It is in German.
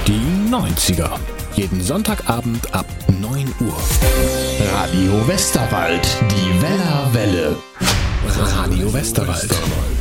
Die 90er. Jeden Sonntagabend ab 9 Uhr. Radio Westerwald, die Wellerwelle. Radio Westerwald.